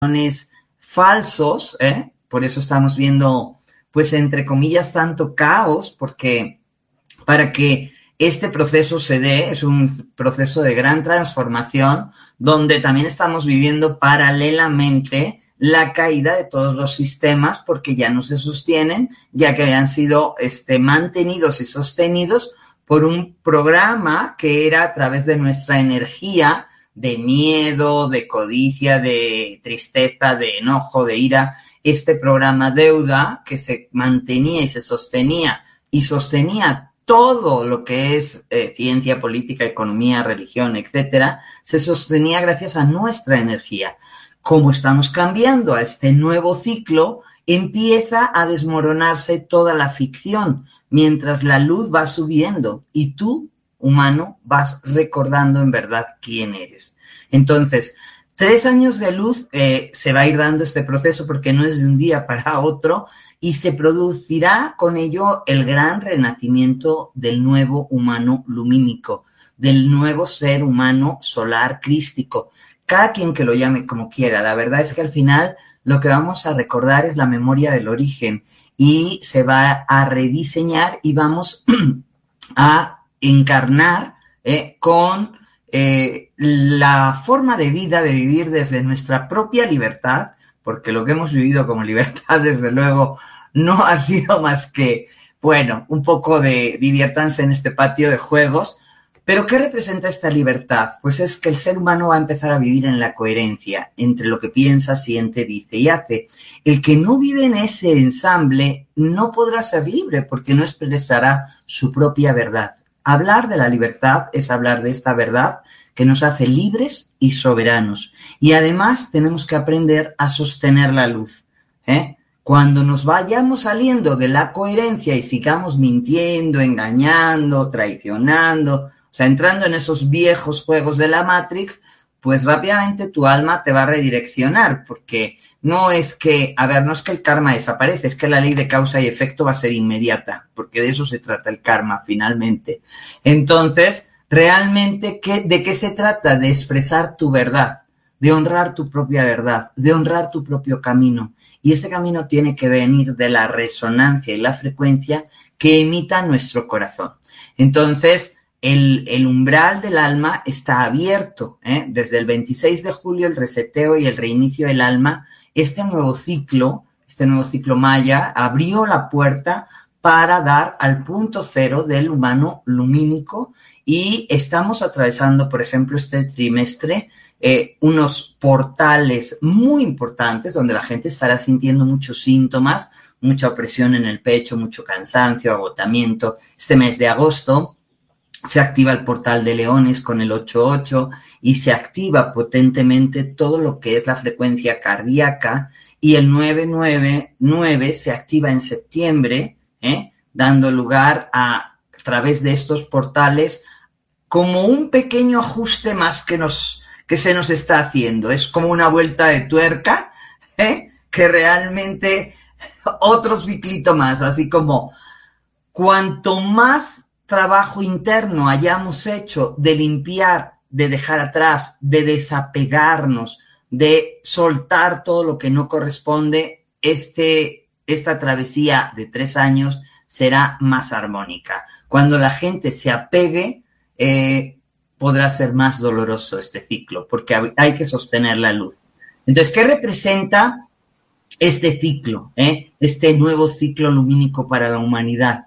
falsos, por eso estamos viendo, pues, entre comillas, tanto caos, porque para que este proceso se dé, es un proceso de gran transformación, donde también estamos viviendo paralelamente la caída de todos los sistemas, porque ya no se sostienen, ya que habían sido mantenidos y sostenidos por un programa que era a través de nuestra energía, de miedo, de codicia, de tristeza, de enojo, de ira, este programa deuda que se mantenía y sostenía todo lo que es ciencia, política, economía, religión, etcétera, se sostenía gracias a nuestra energía. Como estamos cambiando a este nuevo ciclo, empieza a desmoronarse toda la ficción, mientras la luz va subiendo y tú, humano, vas recordando en verdad quién eres. Entonces, 3 años de luz se va a ir dando este proceso porque no es de un día para otro y se producirá con ello el gran renacimiento del nuevo humano lumínico, del nuevo ser humano solar crístico. Cada quien que lo llame como quiera, la verdad es que al final lo que vamos a recordar es la memoria del origen y se va a rediseñar y vamos a encarnar con la forma de vida, de vivir desde nuestra propia libertad, porque lo que hemos vivido como libertad, desde luego, no ha sido más que, bueno, un poco de diviértanse en este patio de juegos. ¿Pero qué representa esta libertad? Pues es que el ser humano va a empezar a vivir en la coherencia entre lo que piensa, siente, dice y hace. El que no vive en ese ensamble no podrá ser libre porque no expresará su propia verdad. Hablar de la libertad es hablar de esta verdad que nos hace libres y soberanos. Y además tenemos que aprender a sostener la luz. Cuando nos vayamos saliendo de la coherencia y sigamos mintiendo, engañando, traicionando, o sea, entrando en esos viejos juegos de la Matrix, pues rápidamente tu alma te va a redireccionar, porque no es que, no es que el karma desaparece, es que la ley de causa y efecto va a ser inmediata, porque de eso se trata el karma finalmente. Entonces, realmente, ¿de qué se trata? De expresar tu verdad, de honrar tu propia verdad, de honrar tu propio camino. Y este camino tiene que venir de la resonancia y la frecuencia que emita nuestro corazón. Entonces, el umbral del alma está abierto, desde el 26 de julio, el reseteo y el reinicio del alma. Este nuevo ciclo maya, abrió la puerta para dar al punto cero del humano lumínico y estamos atravesando, por ejemplo, este trimestre, unos portales muy importantes donde la gente estará sintiendo muchos síntomas, mucha opresión en el pecho, mucho cansancio, agotamiento. Este mes de agosto se activa el portal de Leones con el 88 y se activa potentemente todo lo que es la frecuencia cardíaca y el 999 se activa en septiembre, dando lugar a través de estos portales como un pequeño ajuste más que se nos está haciendo. Es como una vuelta de tuerca, que realmente otro ciclito más, así como cuanto más trabajo interno hayamos hecho de limpiar, de dejar atrás, de desapegarnos, de soltar todo lo que no corresponde, esta travesía de 3 años será más armónica. Cuando la gente se apegue, podrá ser más doloroso este ciclo, porque hay que sostener la luz. Entonces, ¿qué representa este ciclo? Este nuevo ciclo lumínico para la humanidad,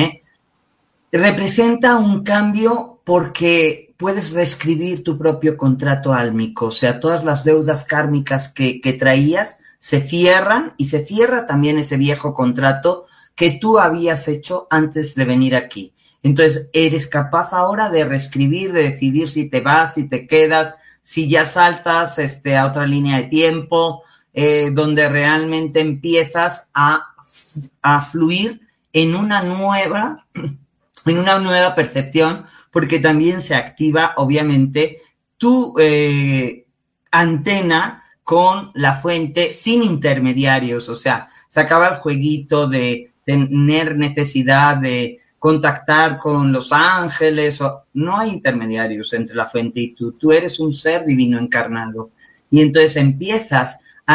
representa un cambio porque puedes reescribir tu propio contrato álmico, o sea, todas las deudas kármicas que traías se cierran y se cierra también ese viejo contrato que tú habías hecho antes de venir aquí. Entonces, eres capaz ahora de reescribir, de decidir si te vas, si te quedas, si ya saltas a otra línea de tiempo, donde realmente empiezas a fluir en una nueva percepción, porque también se activa, obviamente, tu antena con la fuente sin intermediarios. O sea, se acaba el jueguito de tener necesidad de contactar con los ángeles. No hay intermediarios entre la fuente y tú. Tú eres un ser divino encarnado. Y entonces empiezas